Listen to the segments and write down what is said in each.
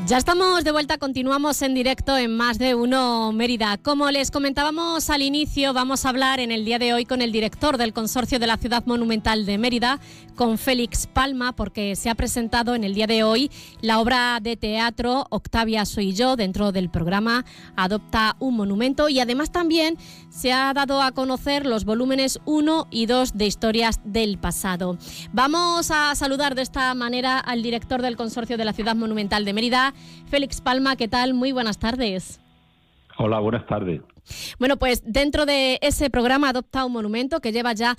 Ya estamos de vuelta, continuamos en directo en Más de Uno Mérida. Como les comentábamos al inicio, vamos a hablar en el día de hoy con el director del Consorcio de la Ciudad Monumental de Mérida, con Félix Palma, porque se ha presentado en el día de hoy la obra de teatro Octavia soy yo, dentro del programa Adopta un Monumento, y además también se ha dado a conocer los volúmenes 1 y 2 de Historias del Pasado. Vamos a saludar de esta manera al director del Consorcio de la Ciudad Monumental de Mérida, Félix Palma. ¿Qué tal? Muy buenas tardes. Hola, buenas tardes. Bueno, pues dentro de ese programa Adopta un Monumento, que lleva ya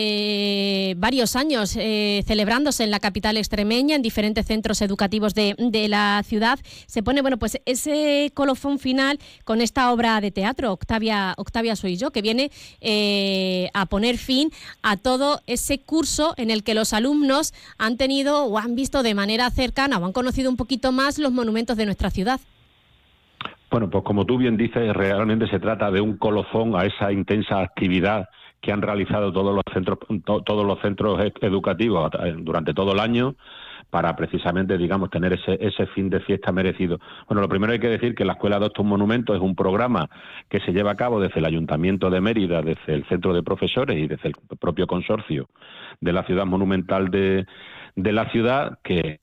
varios años celebrándose en la capital extremeña, en diferentes centros educativos de la ciudad, se pone pues ese colofón final con esta obra de teatro, Octavia soy yo, que viene a poner fin a todo ese curso en el que los alumnos han tenido o han visto de manera cercana o han conocido un poquito más los monumentos de nuestra ciudad. Bueno, pues como tú bien dices, realmente se trata de un colofón a esa intensa actividad que han realizado todos los centros educativos durante todo el año para precisamente, digamos, tener ese fin de fiesta merecido. Bueno, lo primero hay que decir que la Escuela Adopta un Monumento es un programa que se lleva a cabo desde el Ayuntamiento de Mérida, desde el Centro de Profesores y desde el propio consorcio de la Ciudad Monumental de la ciudad, que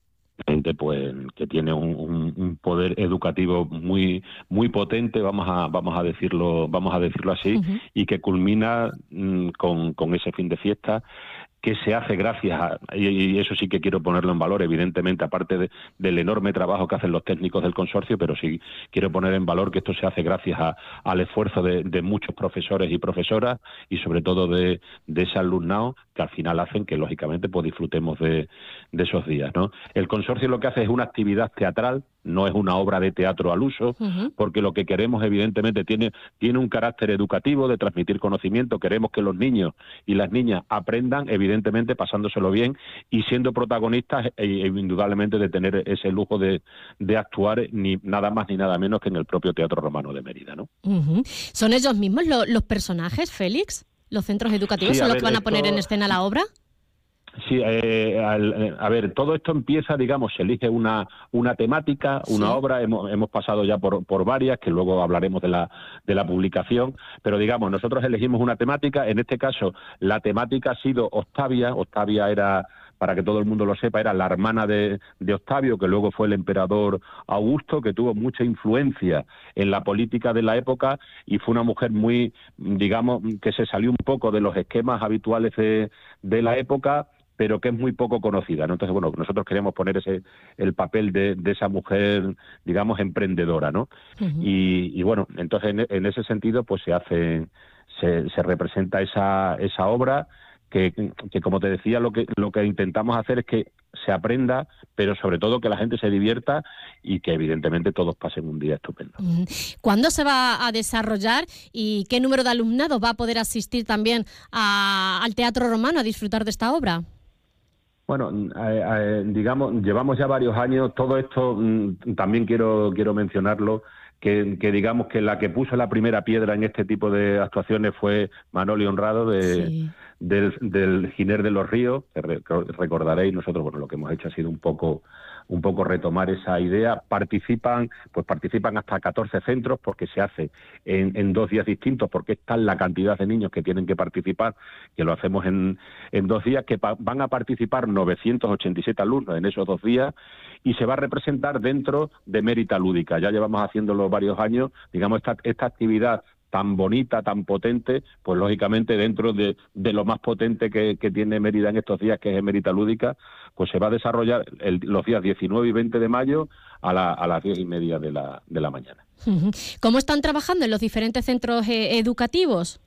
tiene un poder educativo muy potente, vamos a decirlo así, uh-huh. Y que culmina con ese fin de fiesta, que se hace gracias a, y eso sí que quiero ponerlo en valor, evidentemente, aparte del enorme trabajo que hacen los técnicos del consorcio, pero sí quiero poner en valor que esto se hace gracias al esfuerzo de muchos profesores y profesoras, y sobre todo de ese alumnado, que al final hacen que, lógicamente, pues disfrutemos de esos días, ¿no? El consorcio lo que hace es una actividad teatral, no es una obra de teatro al uso, uh-huh. Porque lo que queremos, evidentemente, tiene un carácter educativo, de transmitir conocimiento. Queremos que los niños y las niñas aprendan, evidentemente, pasándoselo bien y siendo protagonistas, indudablemente, de tener ese lujo de actuar ni nada más ni nada menos que en el propio Teatro Romano de Mérida, ¿no? Uh-huh. ¿Son ellos mismos los personajes, Félix? ¿Los centros educativos son los que van a poner en escena la obra? Sí, a ver, todo esto empieza, digamos, se elige una temática, una obra, hemos pasado ya por varias, que luego hablaremos de la publicación, pero digamos, nosotros elegimos una temática. En este caso, la temática ha sido Octavia. Octavia era, para que todo el mundo lo sepa, era la hermana de Octavio, que luego fue el emperador Augusto, que tuvo mucha influencia en la política de la época y fue una mujer muy, digamos, que se salió un poco de los esquemas habituales de la época, pero que es muy poco conocida, ¿no? Entonces, bueno, nosotros queríamos poner el papel de esa mujer, digamos, emprendedora, ¿no? Uh-huh. Y bueno, entonces en ese sentido, pues se representa esa obra que como te decía, lo que intentamos hacer es que se aprenda, pero sobre todo que la gente se divierta y que evidentemente todos pasen un día estupendo. ¿Cuándo se va a desarrollar y qué número de alumnado va a poder asistir también al Teatro Romano a disfrutar de esta obra? Bueno, digamos, llevamos ya varios años. Todo esto también quiero mencionarlo, que digamos que la que puso la primera piedra en este tipo de actuaciones fue Manoli Honrado del Giner de los Ríos. Recordaréis, nosotros, bueno, lo que hemos hecho ha sido un poco retomar esa idea. Participan hasta 14 centros, porque se hace en 2 días distintos, porque es tal la cantidad de niños que tienen que participar, que lo hacemos en 2 días, que van a participar 987 alumnos en esos 2 días, y se va a representar dentro de Mérida Lúdica. Ya llevamos haciéndolo varios años, digamos, esta actividad tan bonita, tan potente, pues lógicamente dentro de lo más potente que tiene Mérida en estos días, que es Mérida Lúdica, pues se va a desarrollar los días 19 y 20 de mayo a las 10:30 de la mañana. ¿Cómo están trabajando en los diferentes centros educativos?